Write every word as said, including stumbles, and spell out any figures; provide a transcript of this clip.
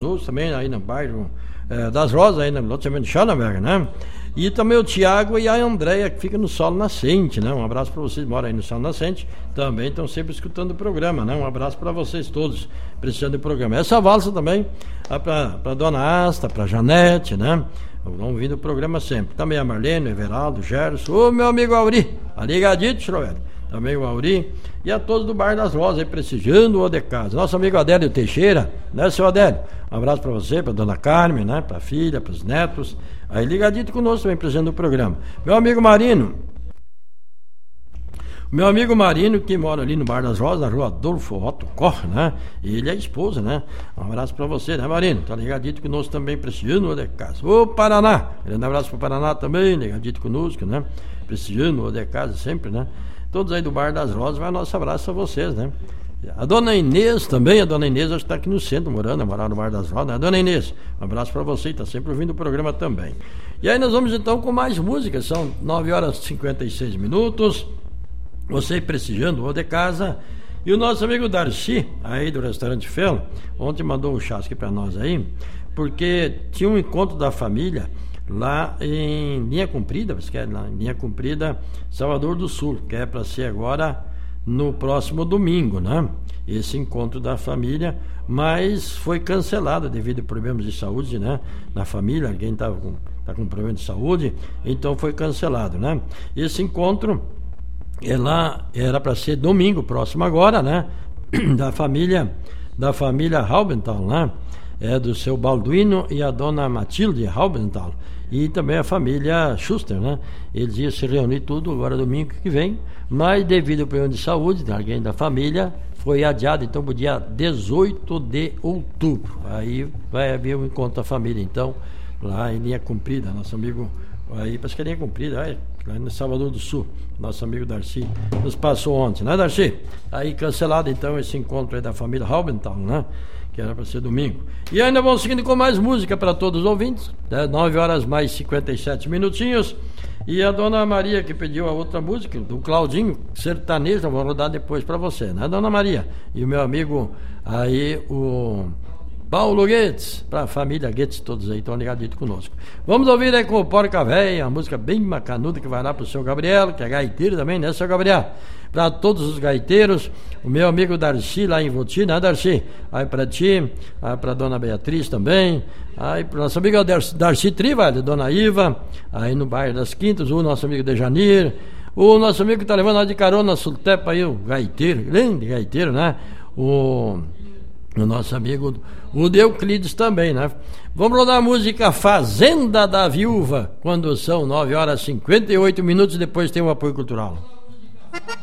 também aí no bairro é, das Rosas, aí no loteamento de Schanenberg, né? E também o Tiago e a Andréia, que fica no Sol Nascente, né? Um abraço para vocês que moram aí no Sol Nascente, também estão sempre escutando o programa, né? Um abraço para vocês todos, precisando do programa. Essa valsa também para a dona Asta, para a Janete, né? Vão ouvindo o programa sempre. Também a Marlene, o Everaldo, o Gerson, o meu amigo Auri, a ligadito, Chrovete. Também o Auri, e a todos do Bar das Rosas, aí prestigiando o de casa. Nosso amigo Adélio Teixeira, né, seu Adélio? Um abraço para você, para dona Carmen, né, para a filha, para os netos, aí ligadito conosco também, prestigiando o programa. Meu amigo Marino, meu amigo Marino, que mora ali no Bar das Rosas, na rua Adolfo Otto Koch, né? E ele é esposa, né? Um abraço pra você, né, Marino? Tá ligadito conosco também, prestigiando o de casa. Ô, Paraná! Grande abraço pro Paraná também, ligadito conosco, né? Prestigiando o de casa sempre, né? Todos aí do Bar das Rosas, vai nosso abraço a vocês, né? A dona Inês também, a dona Inês acho que está aqui no centro, morando, morar no Bar das Rosas, né? Dona Inês, um abraço para você, está sempre ouvindo o programa também. E aí nós vamos então com mais músicas, são nove horas e cinquenta e seis minutos, você prestigiando o de casa, e o nosso amigo Darcy, aí do Restaurante Felo, ontem mandou um chasque para nós aí, porque tinha um encontro da família lá em Linha Comprida, que é lá em Linha Comprida, Salvador do Sul, que é para ser agora no próximo domingo, né? Esse encontro da família, mas foi cancelado devido a problemas de saúde, né? Na família, alguém estava com, tá com problema de saúde, então foi cancelado, né? Esse encontro é lá, era para ser domingo próximo agora, né? Da família, da família Raubenthal, né? É do seu Balduino e a dona Matilde Raubenthal. E também a família Schuster, né? Eles iam se reunir tudo agora domingo que vem, mas devido ao problema de saúde de alguém da família, foi adiado então para o dia dezoito de outubro. Aí vai haver um encontro da família, então, lá em Linha Comprida, nosso amigo, aí parece que é Linha Comprida, aí, lá no Salvador do Sul, nosso amigo Darcy nos passou ontem, né, Darcy? Aí cancelado então esse encontro aí da família Raubenthal, né? Que era para ser domingo. E ainda vamos seguindo com mais música para todos os ouvintes, né? nove horas mais cinquenta e sete minutinhos. E a dona Maria que pediu a outra música, do Claudinho, sertanejo, vou rodar depois para você, né, dona Maria? E o meu amigo aí, o Paulo Guedes, para a família Guedes, todos aí estão ligaditos conosco. Vamos ouvir aí com o Porca Véia, uma música bem macanuda que vai lá para o seu Gabriel, que é gaiteiro também, né, seu Gabriel? Para todos os gaiteiros, o meu amigo Darcy lá em Voti, né, Darcy? Aí para ti, aí para dona Beatriz também, aí para o nosso amigo Darcy, Darcy Triva, de dona Iva, aí no bairro das Quintas, o nosso amigo Dejanir, o nosso amigo que está levando lá de carona Sultepa aí, o gaiteiro, grande gaiteiro, né? O, o nosso amigo, o Euclides também, né? Vamos rodar a música Fazenda da Viúva, quando são nove horas e cinquenta e oito minutos, depois tem o apoio cultural.